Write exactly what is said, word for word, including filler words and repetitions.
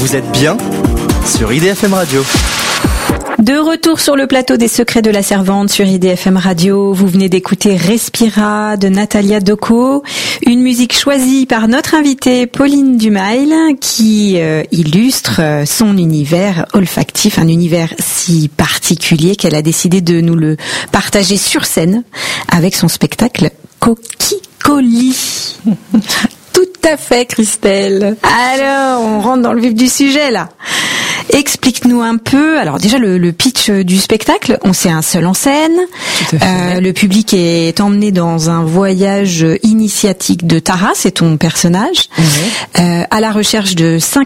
Vous êtes bien sur I D F M Radio. De retour sur le plateau des Secrets de la Servante sur I D F M Radio. Vous venez d'écouter Respira de Natalia Doco, une musique choisie par notre invitée Pauline Dumail qui euh, illustre son univers olfactif, un univers si particulier qu'elle a décidé de nous le partager sur scène avec son spectacle Coquicoli. Tout à fait, Christelle. Alors, on rentre dans le vif du sujet là. Explique-nous un peu. Alors déjà le, le pitch du spectacle, on c'est un seul en scène. Euh, le public est emmené dans un voyage initiatique de Tara, c'est ton personnage, mmh. euh, à la recherche de cinq